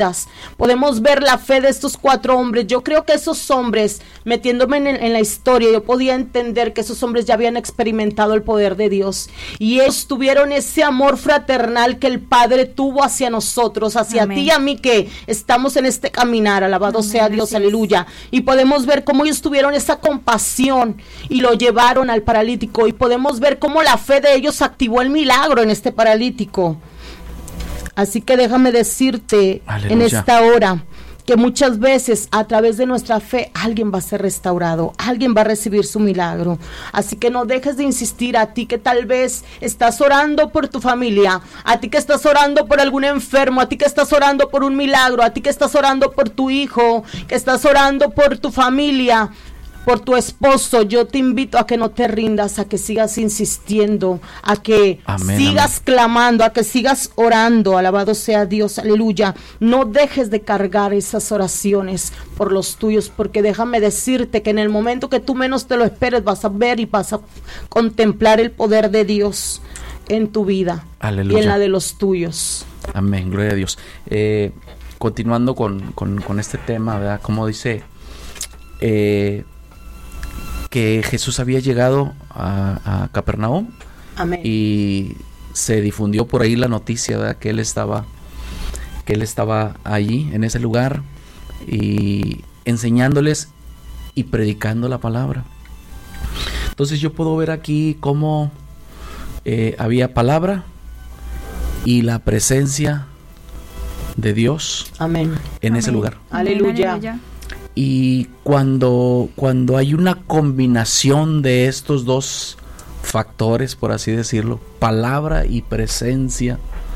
Podemos ver la fe de estos 4 hombres. Yo creo que esos hombres, metiéndome en la historia, yo podía entender que esos hombres ya habían experimentado el poder de Dios, y ellos tuvieron ese amor fraternal que el Padre tuvo hacia nosotros, hacia ti y a mí, que estamos en este caminar. Alabado sea Dios, aleluya. Y podemos ver cómo ellos tuvieron esa compasión y lo llevaron al paralítico, y podemos ver cómo la fe de ellos activó el milagro en este paralítico. Así que déjame decirte, aleluya, en esta hora, que muchas veces a través de nuestra fe alguien va a ser restaurado, alguien va a recibir su milagro. Así que no dejes de insistir, a ti que tal vez estás orando por tu familia, a ti que estás orando por algún enfermo, a ti que estás orando por un milagro, a ti que estás orando por tu hijo, que estás orando por tu familia, por tu esposo. Yo te invito a que no te rindas, a que sigas insistiendo, a que sigas clamando, a que sigas orando. Alabado sea Dios, aleluya. No dejes de cargar esas oraciones por los tuyos, porque déjame decirte que en el momento que tú menos te lo esperes, vas a ver y vas a contemplar el poder de Dios en tu vida, aleluya, y en la de los tuyos. Amén, gloria a Dios. Continuando con este tema, ¿verdad? Como dice que Jesús había llegado a Capernaum. Amén. Y se difundió por ahí la noticia, ¿verdad? que él estaba allí en ese lugar y enseñándoles y predicando la palabra. Entonces yo puedo ver aquí cómo había palabra y la presencia de Dios. Amén. En ese lugar. Aleluya. Aleluya. Y cuando hay una combinación de estos dos factores, por así decirlo, palabra y presencia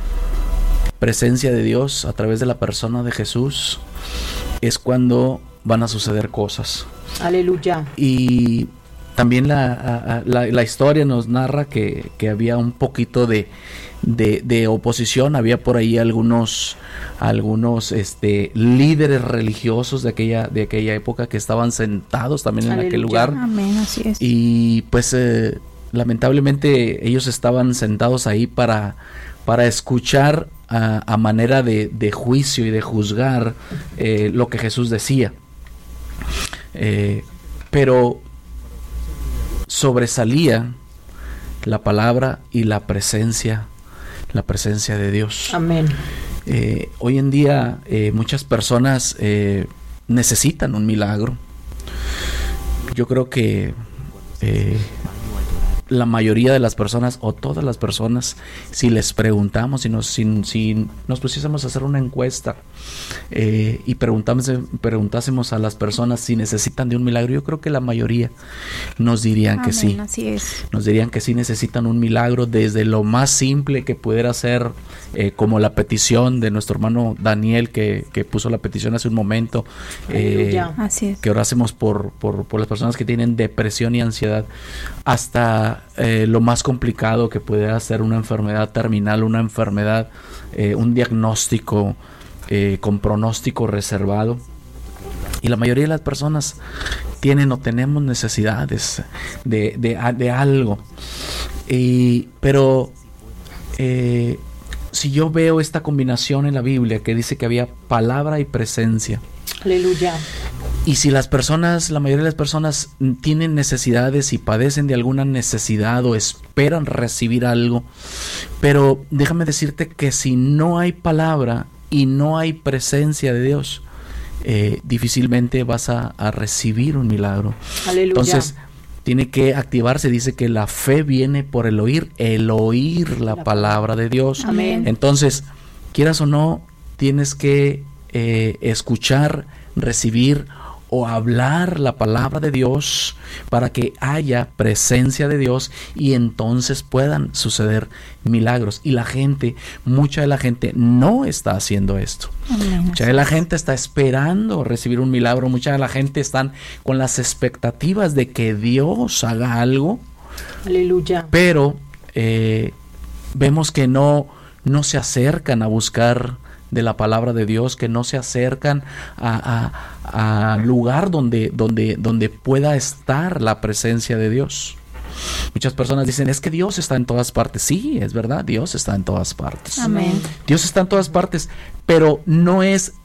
de Dios a través de la persona de Jesús, es cuando van a suceder cosas. Aleluya. Y también la historia nos narra que había un poquito de oposición. Había por ahí algunos líderes religiosos de aquella época que estaban sentados también en aquel lugar. Amén, así es. Y pues lamentablemente ellos estaban sentados ahí para escuchar a manera de juicio y de juzgar lo que Jesús decía. Pero sobresalía la palabra y la presencia de Dios. Amén. Hoy en día muchas personas necesitan un milagro. Yo creo que la mayoría de las personas, o todas las personas, si les preguntamos, si nos pusiésemos a hacer una encuesta y preguntásemos a las personas si necesitan de un milagro, yo creo que la mayoría nos dirían que sí. Así es. Nos dirían que sí necesitan un milagro, desde lo más simple que pudiera ser, como la petición de nuestro hermano Daniel, que puso la petición hace un momento, así es, que orásemos por las personas que tienen depresión y ansiedad, hasta lo más complicado que pudiera ser una enfermedad terminal, una enfermedad, un diagnóstico con pronóstico reservado. Y la mayoría de las personas tienen o tenemos necesidades de algo. Pero si yo veo esta combinación en la Biblia que dice que había palabra y presencia. Aleluya. Y si la mayoría de las personas tienen necesidades y padecen de alguna necesidad o esperan recibir algo, pero déjame decirte que si no hay palabra y no hay presencia de Dios, difícilmente vas a recibir un milagro. Aleluya. Entonces tiene que activarse. Dice que la fe viene por el oír la palabra de Dios. Amén. Entonces, quieras o no, tienes que escuchar, recibir o hablar la palabra de Dios para que haya presencia de Dios y entonces puedan suceder milagros. Y mucha de la gente no está haciendo esto. Amén. Mucha de la gente está esperando recibir un milagro. Mucha de la gente están con las expectativas de que Dios haga algo. Aleluya. Pero vemos que no se acercan a buscar de la palabra de Dios, que no se acercan a lugar donde pueda estar la presencia de Dios. Muchas personas dicen, es que Dios está en todas partes. Sí, es verdad, Dios está en todas partes. Amén. Dios está en todas partes, pero no es